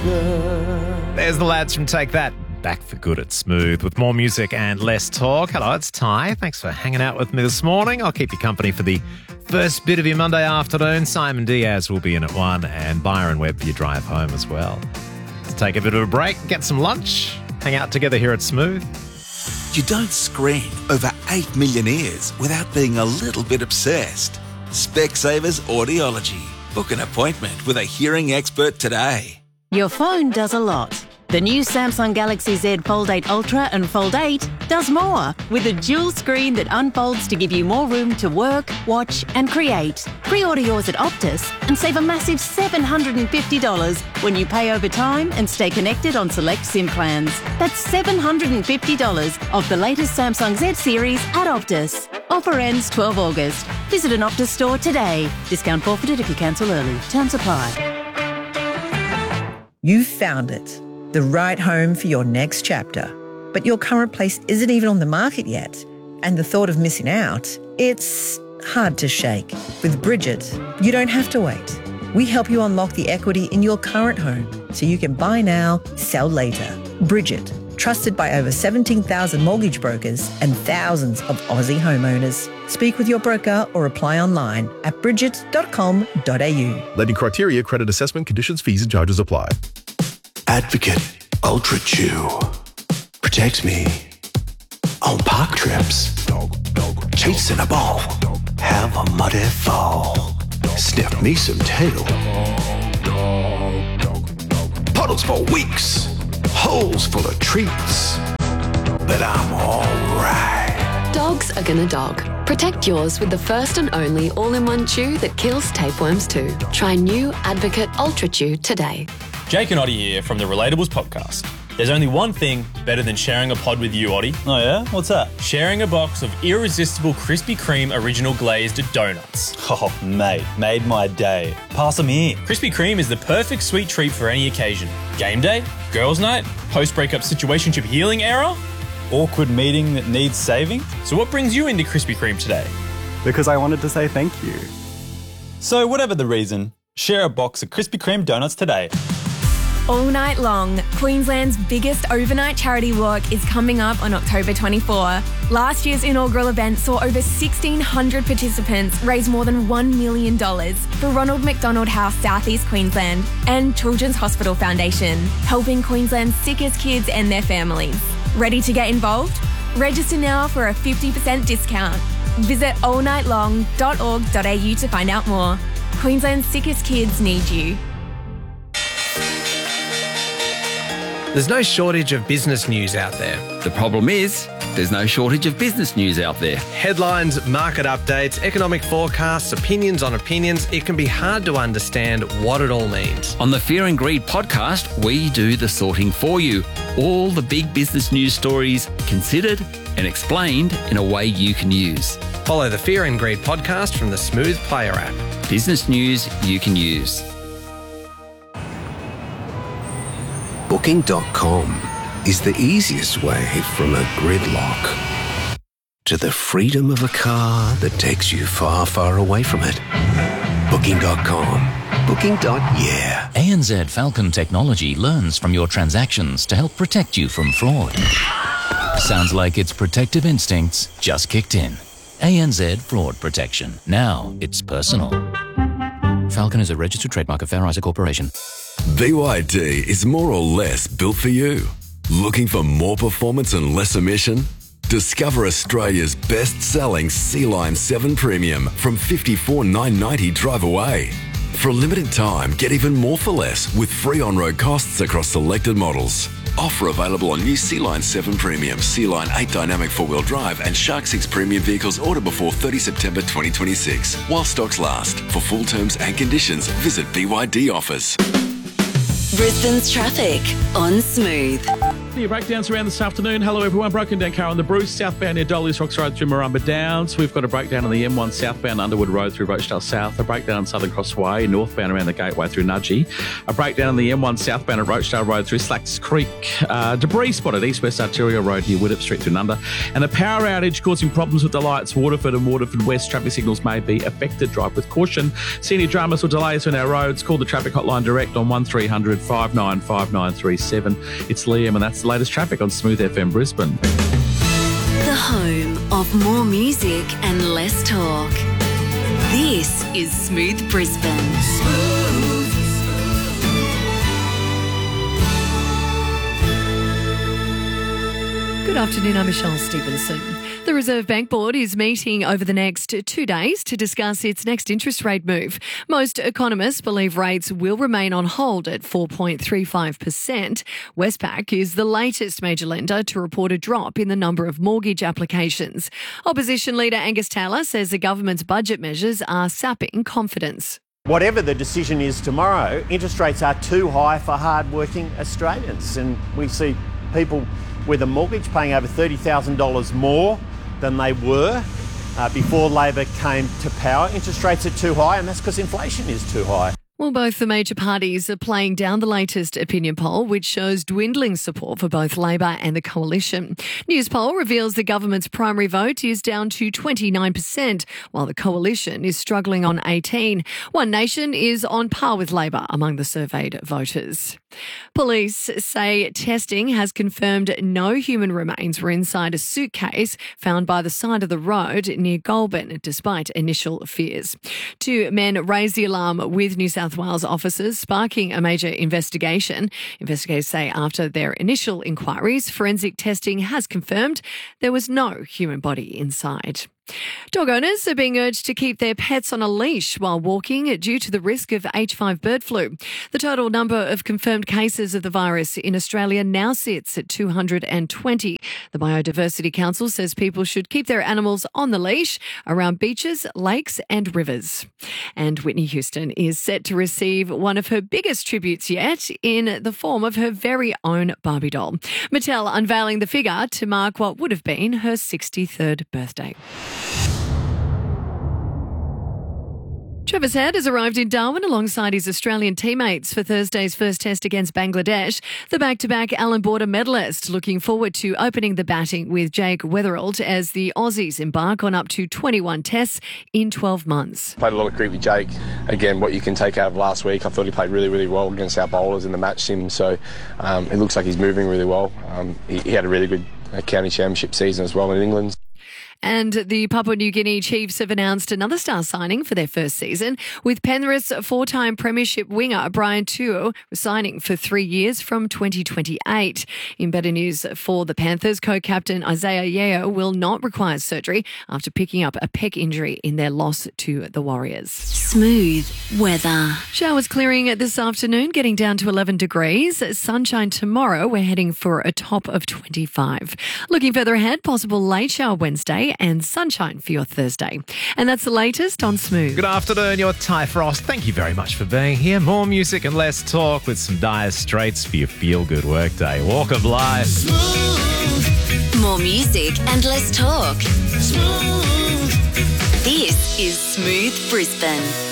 There's the lads from Take That. Back for good at Smooth with more music and less talk. Hello, it's Ty. Thanks for hanging out with me this morning. I'll keep you company for the first bit of your Monday afternoon. Simon Diaz will be in at 1 and Byron Webb for your drive home as well. Let's take a bit of a break, get some lunch, hang out together here at Smooth. You don't screen over 8 million ears without being a little bit obsessed. Specsavers Audiology. Book an appointment with a hearing expert today. Your phone does a lot. The new Samsung Galaxy Z Fold 8 Ultra and Fold 8 does more with a dual screen that unfolds to give you more room to work, watch and create. Pre-order yours at Optus and save a massive $750 when you pay over time and stay connected on select SIM plans. That's $750 of the latest Samsung Z series at Optus. Offer ends 12 August. Visit an Optus store today. Discount forfeited if you cancel early. Terms apply. You found it. The right home for your next chapter. But your current place isn't even on the market yet. And the thought of missing out, it's hard to shake. With Bridget, you don't have to wait. We help you unlock the equity in your current home so you can buy now, sell later. Bridget, trusted by over 17,000 mortgage brokers and thousands of Aussie homeowners. Speak with your broker or apply online at bridget.com.au. Lending criteria, credit assessment, conditions, fees and charges apply. Advocate Ultra Chew protects me on park trips. Cheats in a ball, have a muddy fall. Sniff me some tail. Puddles for weeks, holes full of treats. But I'm alright. Dogs are gonna dog. Protect yours with the first and only all-in-one chew that kills tapeworms too. Try new Advocate Ultra Chew today. Jake and Oddie here from the Relatables podcast. There's only one thing better than sharing a pod with you, Oddie. Oh yeah? What's that? Sharing a box of irresistible Krispy Kreme original glazed donuts. Oh, mate, made my day. Pass them here. Krispy Kreme is the perfect sweet treat for any occasion. Game day, girls' night, post-breakup situationship healing era. Awkward meeting that needs saving? So what brings you into Krispy Kreme today? Because I wanted to say thank you. So whatever the reason, share a box of Krispy Kreme donuts today. All night long, Queensland's biggest overnight charity walk is coming up on October 24. Last year's inaugural event saw over 1,600 participants raise more than $1 million for Ronald McDonald House, South East Queensland, and Children's Hospital Foundation, helping Queensland's sickest kids and their families. Ready to get involved? Register now for a 50% discount. Visit allnightlong.org.au to find out more. Queensland's sickest kids need you. There's no shortage of business news out there. The problem is, there's no shortage of business news out there. Headlines, market updates, economic forecasts, opinions on opinions. It can be hard to understand what it all means. On the Fear and Greed podcast, we do the sorting for you. All the big business news stories considered and explained in a way you can use. Follow the Fear and Greed podcast from the Smooth Player app. Business news you can use. Booking.com is the easiest way from a gridlock to the freedom of a car that takes you far, far away from it. Booking.com. Booking.yeah. ANZ Falcon Technology learns from your transactions to help protect you from fraud. Sounds like its protective instincts just kicked in. ANZ Fraud Protection. Now it's personal. Falcon is a registered trademark of Fair Isaac Corporation. BYD is more or less built for you. Looking for more performance and less emission? Discover Australia's best-selling Sea-Line 7 Premium from $54,990 drive away. For a limited time, get even more for less with free on-road costs across selected models. Offer available on new Sea-Line 7 Premium, Sea-Line 8 Dynamic 4-wheel drive and Shark 6 Premium vehicles order before 30 September 2026. While stocks last. For full terms and conditions, visit BYD Offers. Brisbane's traffic on Smooth. listening to Breakdowns around this afternoon. Hello, everyone. Broken down car on the Bruce, southbound near Dolly's Rocks Road through Marumba Downs. We've got a breakdown on the M1 southbound Underwood Road through Rochdale South. A breakdown on Southern Crossway, northbound around the Gateway through Nudgee. A breakdown on the M1 southbound at Rochdale Road through Slacks Creek. Debris spotted East-West Arterial Road near Widdop Street through Nunda. And a power outage causing problems with the lights. Waterford and Waterford West traffic signals may be affected. Drive with caution. See any dramas or delays on our roads, call the traffic hotline direct on 1300 595937. It's Liam, and that's the latest traffic on Smooth FM Brisbane. The home of more music and less talk. This is Smooth Brisbane. Good afternoon, I'm Michelle Stevenson. The Reserve Bank Board is meeting over the next 2 days to discuss its next interest rate move. Most economists believe rates will remain on hold at 4.35%. Westpac is the latest major lender to report a drop in the number of mortgage applications. Opposition leader Angus Taylor says the government's budget measures are sapping confidence. Whatever the decision is tomorrow, interest rates are too high for hard-working Australians, and we see people with a mortgage paying over $30,000 more than they were before Labor came to power. Interest rates are too high, and that's because inflation is too high. Well, both the major parties are playing down the latest opinion poll, which shows dwindling support for both Labor and the coalition. News poll reveals the government's primary vote is down to 29%, while the coalition is struggling on 18%. One Nation is on par with Labor among the surveyed voters. Police say testing has confirmed no human remains were inside a suitcase found by the side of the road near Goulburn, despite initial fears. 2 men raised the alarm with New South Wales officers, sparking a major investigation. Investigators say after their initial inquiries, forensic testing has confirmed there was no human body inside. Dog owners are being urged to keep their pets on a leash while walking due to the risk of H5 bird flu. The total number of confirmed cases of the virus in Australia now sits at 220. The Biodiversity Council says people should keep their animals on the leash around beaches, lakes and rivers. And Whitney Houston is set to receive one of her biggest tributes yet in the form of her very own Barbie doll. Mattel unveiling the figure to mark what would have been her 63rd birthday. Travis Head has arrived in Darwin alongside his Australian teammates for Thursday's first test against Bangladesh. The back-to-back Allan Border medalist looking forward to opening the batting with Jake Weatherald as the Aussies embark on up to 21 tests in 12 months. Played a lot of cricket with Jake. Again, what you can take out of last week, I thought he played really, really well against our bowlers in the match sim, so it looks like he's moving really well. He had a really good county championship season as well in England. And the Papua New Guinea Chiefs have announced another star signing for their first season, with Penrith's 4-time premiership winger Brian Tuo signing for 3 years from 2028. In better news for the Panthers, co-captain Isaiah Yeo will not require surgery after picking up a pec injury in their loss to the Warriors. Smooth weather. Showers clearing this afternoon, getting down to 11 degrees. Sunshine tomorrow, we're heading for a top of 25. Looking further ahead, possible late shower Wednesday and sunshine for your Thursday. And that's the latest on Smooth. Good afternoon, you're Ty Frost. Thank you very much for being here. More music and less talk with some Dire Straits for your feel-good workday. Walk of life. Smooth. More music and less talk. Smooth. This is Smooth Brisbane.